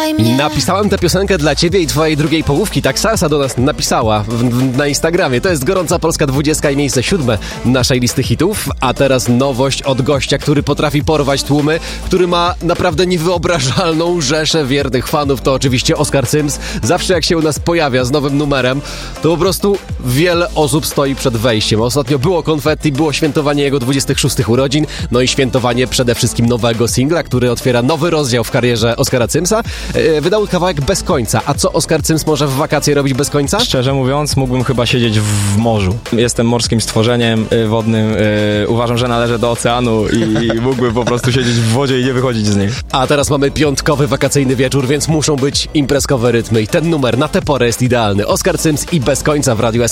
Kochaj mnie. Napisałem tę piosenkę dla ciebie i twojej drugiej połówki. Tak Salsa do nas napisała na Instagramie. To jest Gorąca Polska 20 i miejsce 7 naszej listy hitów. A teraz nowość od gościa, który potrafi porwać tłumy, który ma naprawdę niewyobrażalną rzeszę wiernych fanów. To oczywiście Oskar Cyms. Zawsze jak się u nas pojawia z nowym numerem, to po prostu wiele osób stoi przed wejściem. Ostatnio było konfetti, było świętowanie jego 26 urodzin, no i świętowanie przede wszystkim nowego singla, który otwiera nowy rozdział w karierze Oskara Cymsa. Wydał kawałek Bez końca. A co Oskar Cyms może w wakacje robić bez końca? Szczerze mówiąc, mógłbym chyba siedzieć w morzu. Jestem morskim stworzeniem wodnym. Uważam, że należę do oceanu i mógłbym po prostu siedzieć w wodzie i nie wychodzić z niej. A teraz mamy piątkowy wakacyjny wieczór, więc muszą być imprezkowe rytmy i ten numer na tę porę jest idealny. Oskar Cyms i Bez końca w Radiu SK.